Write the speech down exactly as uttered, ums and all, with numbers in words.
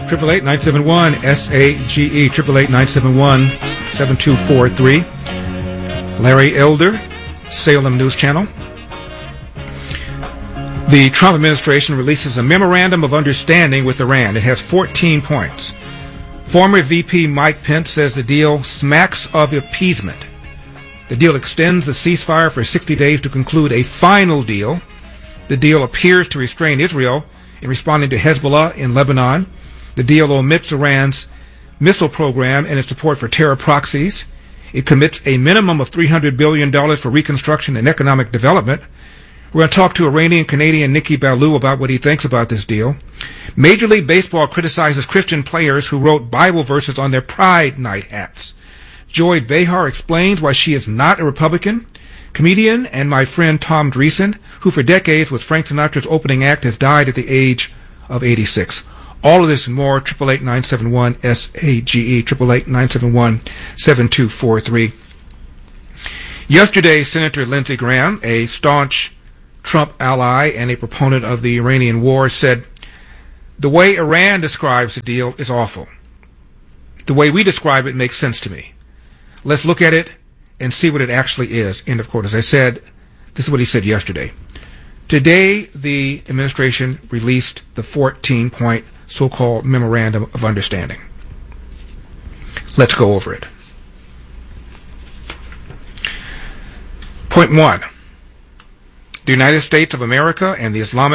triple eight nine seven one S A G E, triple eight nine seven one seven two four three. Larry Elder, Salem News Channel. The Trump administration releases a memorandum of understanding with Iran. It has fourteen points. Former V P Mike Pence says the deal smacks of appeasement. The deal extends the ceasefire for sixty days to conclude a final deal. The deal appears to restrain Israel in responding to Hezbollah in Lebanon. The deal omits Iran's missile program and its support for terror proxies. It commits a minimum of three hundred billion dollars for reconstruction and economic development. We're going to talk to Iranian Canadian Nikki Ballou about what he thinks about this deal. Major League Baseball criticizes Christian players who wrote Bible verses on their Pride Night hats. Joy Behar explains why she is not a Republican. Comedian and my friend Tom Dreesen, who for decades was Frank Sinatra's opening act, has died at the age of eighty-six. All of this and more, triple eight nine seven one S A G E, triple eight nine seven one seven two four three. Yesterday, Senator Lindsey Graham, a staunch Trump ally and a proponent of the Iranian war, said, "The way Iran describes the deal is awful. The way we describe it makes sense to me. Let's look at it and see what it actually is." End of quote. As I said, this is what he said yesterday. Today, the administration released the fourteen-point so-called Memorandum of Understanding. Let's go over it. Point one. The United States of America and the Islamic